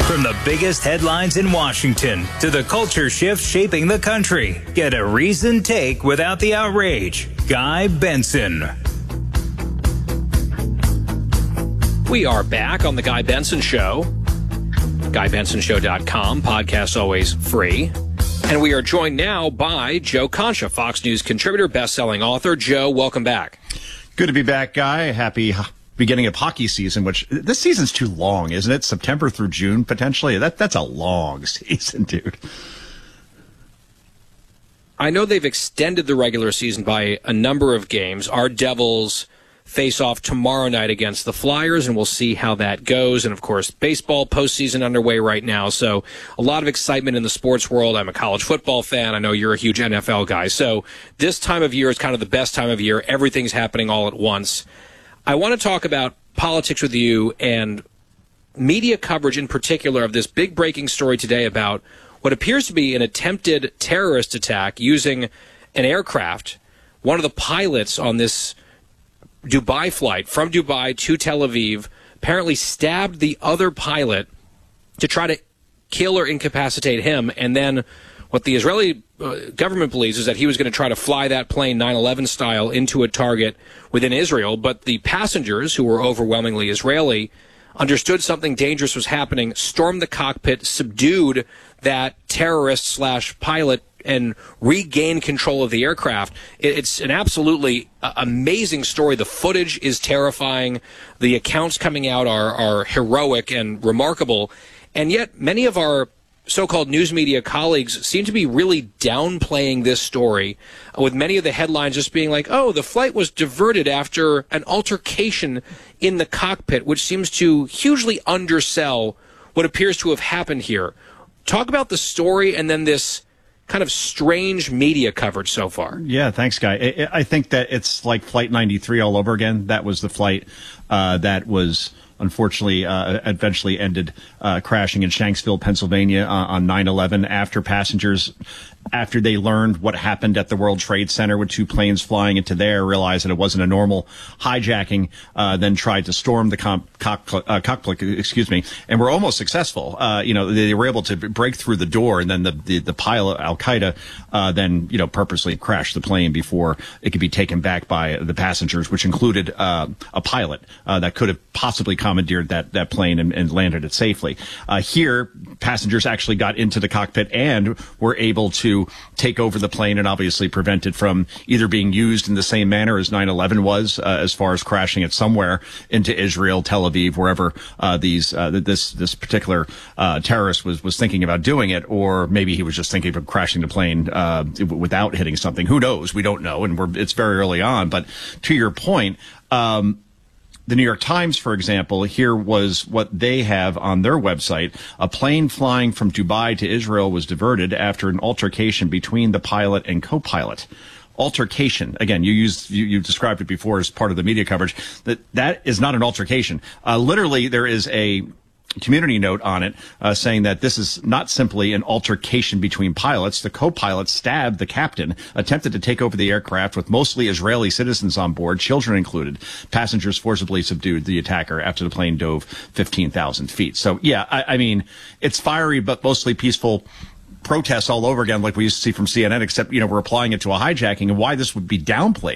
From the biggest headlines in Washington to the culture shifts shaping the country, get a reasoned take without the outrage. Guy Benson. We are back on the Guy Benson Show. GuyBensonShow.com. Podcast always free. And we are joined now by Joe Concha, Fox News contributor, best-selling author. Joe, welcome back. Good to be back, Guy. Happy beginning of hockey season, which this season's too long, isn't it? September through June, potentially. That's a long season, dude. I know they've extended the regular season by a number of games. Our Devils face off tomorrow night against the Flyers, and we'll see how that goes. And, of course, baseball postseason underway right now, so a lot of excitement in the sports world. I'm a college football fan. I know you're a huge NFL guy. So this time of year is kind of the best time of year. Everything's happening all at once. I want to talk about politics with you and media coverage in particular of this big breaking story today about what appears to be an attempted terrorist attack using an aircraft. One of the pilots on this Dubai flight from Dubai to Tel Aviv apparently stabbed the other pilot to try to kill or incapacitate him. And then what the Israeli government believes is that he was going to try to fly that plane 9/11 style into a target within Israel. But the passengers, who were overwhelmingly Israeli, understood something dangerous was happening, stormed the cockpit, subdued that terrorist/pilot, and regained control of the aircraft. It's an absolutely amazing story. The footage is terrifying. The accounts coming out are heroic and remarkable. And yet many of our so-called news media colleagues seem to be really downplaying this story, with many of the headlines just being like, oh, the flight was diverted after an altercation in the cockpit, which seems to hugely undersell what appears to have happened here. Talk about the story and then this kind of strange media coverage so far. Yeah, thanks, Guy. I think that it's like Flight 93 all over again. That was the flight that was unfortunately eventually ended crashing in Shanksville, Pennsylvania on 9/11 after they learned what happened at the World Trade Center with two planes flying into there, realized that it wasn't a normal hijacking, then tried to storm the cockpit, and were almost successful. They were able to break through the door, and then the pilot, Al-Qaeda, then purposely crashed the plane before it could be taken back by the passengers, which included a pilot that could have possibly commandeered that plane and landed it safely. Here, passengers actually got into the cockpit and were able to take over the plane and obviously prevent it from either being used in the same manner as 9/11 was, as far as crashing it somewhere into Israel, Tel Aviv, wherever this particular terrorist was thinking about doing it, or maybe he was just thinking of crashing the plane without hitting something. Who knows? We don't know, and it's very early on. But to your point, the New York Times, for example, here was what they have on their website. A plane flying from Dubai to Israel was diverted after an altercation between the pilot and co-pilot. Altercation. Again, you described it before as part of the media coverage. That is not an altercation. Literally, there is a community note on it saying that this is not simply an altercation between pilots. The co-pilot stabbed the captain, attempted to take over the aircraft with mostly Israeli citizens on board, children included. Passengers forcibly subdued the attacker after the plane dove 15,000 feet. So, yeah, I mean, it's fiery but mostly peaceful protests all over again, like we used to see from CNN, except, we're applying it to a hijacking, and why this would be downplayed